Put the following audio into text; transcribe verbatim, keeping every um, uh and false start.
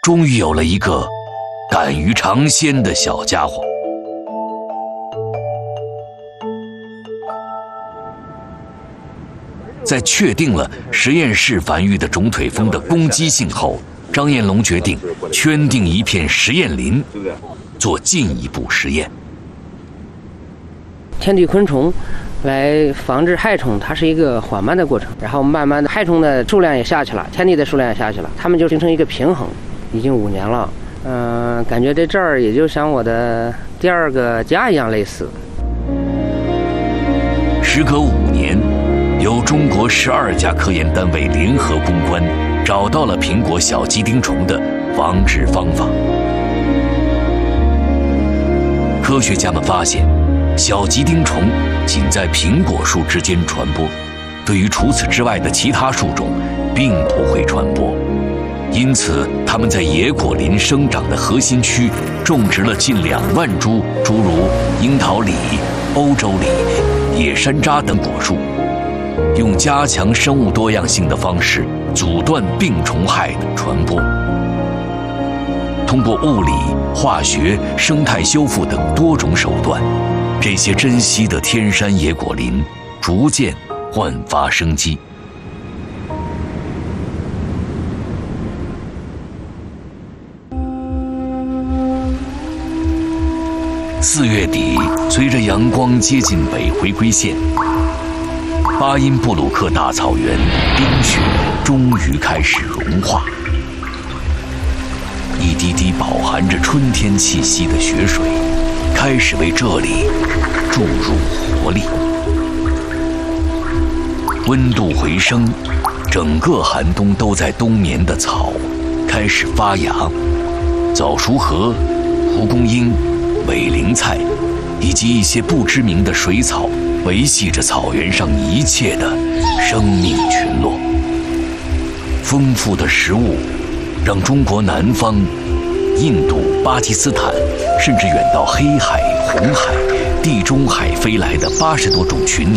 终于有了一个敢于尝鲜的小家伙。在确定了实验室繁育的种腿蜂的攻击性后，张彦龙决定圈定一片实验林，做进一步实验。 天敌昆虫来防治害虫，它是一个缓慢的过程，然后慢慢的害虫的数量也下去了，天敌的数量也下去了，它们就形成一个平衡。已经五年了，嗯、呃，感觉这这儿也就像我的第二个家一样类似。 时隔五年，由中国十二家科研单位联合攻关，找到了苹果小鸡丁虫的防治方法。科学家们发现，小鸡丁虫仅在苹果树之间传播，对于除此之外的其他树种并不会传播。因此，它们在野果林生长的核心区种植了近两万株诸如樱桃李、欧洲李、野山楂等果树，用加强生物多样性的方式阻断病虫害的传播。通过物理、化学、生态修复等多种手段，这些珍稀的天山野果林逐渐焕发生机。四月底，随着阳光接近北回归线，巴音布鲁克大草原冰雪终于开始融化，一滴滴饱含着春天气息的雪水开始为这里注入活力。温度回升，整个寒冬都在冬眠的草开始发芽，早熟禾、蒲公英、尾灵菜以及一些不知名的水草维系着草原上一切的生命群落。丰富的食物让中国南方、印度、巴基斯坦，甚至远到黑海、红海、地中海飞来的八十多种群鸟